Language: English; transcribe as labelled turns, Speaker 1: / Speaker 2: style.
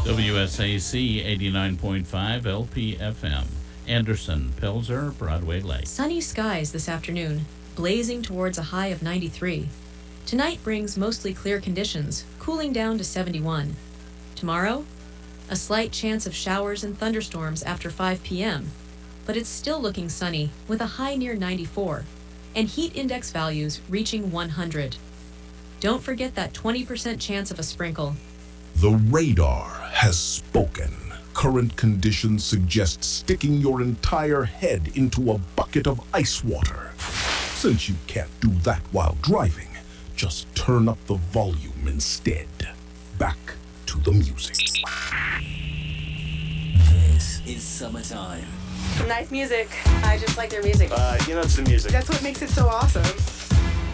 Speaker 1: WSAC 89.5 LPFM. Anderson, Pelzer, Broadway Lake.
Speaker 2: Sunny skies this afternoon, blazing towards a high of 93. Tonight brings mostly clear conditions, cooling down to 71. Tomorrow, a slight chance of showers and thunderstorms after 5 p.m., but it's still looking sunny with a high near 94 and heat index values reaching 100. Don't forget that 20% chance of a sprinkle.
Speaker 3: The radar has spoken. Current conditions suggest sticking your entire head into a bucket of ice water. Since you can't do that while driving, just turn up the volume instead. Back to the music.
Speaker 4: This is summertime.
Speaker 5: Nice music. I just like their music.
Speaker 6: It's the music.
Speaker 5: That's what makes it so awesome.